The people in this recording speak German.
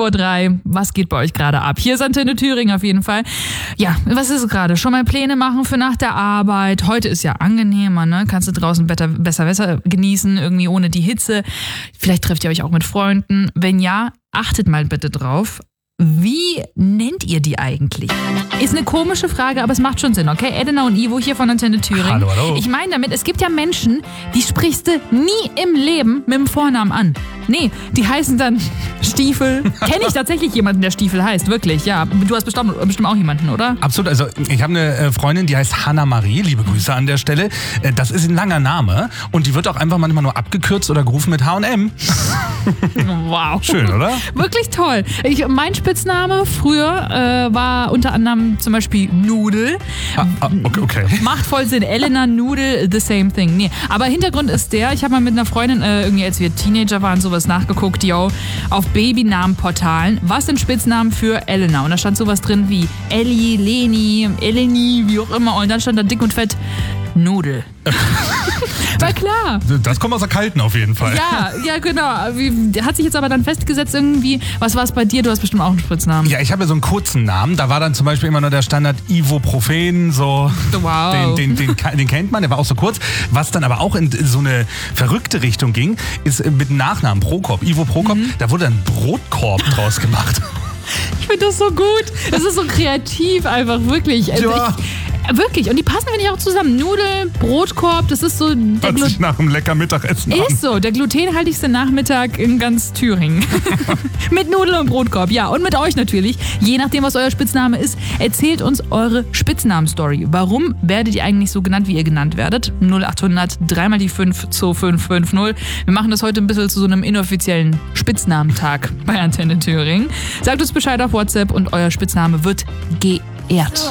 5:03. Was geht bei euch gerade ab? Hier ist Antenne Thüringen auf jeden Fall. Ja, was ist es gerade? Schon mal Pläne machen für nach der Arbeit. Heute ist ja angenehmer, ne? Kannst du draußen besser genießen, irgendwie ohne die Hitze. Vielleicht trefft ihr euch auch mit Freunden. Wenn ja, achtet mal bitte drauf. Wie nennt ihr die eigentlich? Ist eine komische Frage, aber es macht schon Sinn, okay? Edna und Ivo hier von Antenne Thüringen. Hallo, hallo. Ich meine damit, es gibt ja Menschen, die sprichst du nie im Leben mit dem Vornamen an. Nee, die heißen dann Stiefel. Kenne ich tatsächlich jemanden, der Stiefel heißt, wirklich, ja. Du hast bestimmt auch jemanden, oder? Absolut, also ich habe eine Freundin, die heißt Hanna-Marie, liebe Grüße an der Stelle. Das ist ein langer Name und die wird auch einfach manchmal nur abgekürzt oder gerufen mit H&M. Wow. Schön, oder? Wirklich toll. Mein Spitzname früher war unter anderem zum Beispiel Nudel. Okay. Macht voll Sinn. Elena, Nudel, the same thing. Nee, aber Hintergrund ist der, ich habe mal mit einer Freundin irgendwie, als wir Teenager waren, sowas nachgeguckt, auf Babynamenportalen. Was sind Spitznamen für Elena? Und da stand sowas drin wie Ellie, Leni, Eleni, wie auch immer. Und dann stand da dick und fett Nudel. War klar. Das kommt aus der Kalten auf jeden Fall. Ja, genau. Hat sich jetzt aber dann festgesetzt irgendwie. Was war es bei dir? Du hast bestimmt auch einen Spitznamen. Ja, ich habe ja so einen kurzen Namen. Da war dann zum Beispiel immer nur der Standard Ibuprofen, so. Wow. Den kennt man, der war auch so kurz. Was dann aber auch in so eine verrückte Richtung ging, ist mit dem Nachnamen Prokop. Ivo Prokop, da wurde ein Brotkorb draus gemacht. Ich finde das so gut. Das ist so kreativ einfach, wirklich. Also ja. Wirklich. Und die passen, finde ich, auch zusammen. Nudel, Brotkorb, das ist so... Hört sich nach einem lecker Mittagessen an. Ist so. Der glutenhaltigste Nachmittag in ganz Thüringen. Mit Nudel und Brotkorb, ja. Und mit euch natürlich. Je nachdem, was euer Spitzname ist, erzählt uns eure Spitznamen-Story. Warum werdet ihr eigentlich so genannt, wie ihr genannt werdet? 0800 3 die 5 2550. Wir machen das heute ein bisschen zu so einem inoffiziellen Spitznamentag bei Antenne Thüringen. Sagt uns Bescheid auf WhatsApp und euer Spitzname wird geehrt.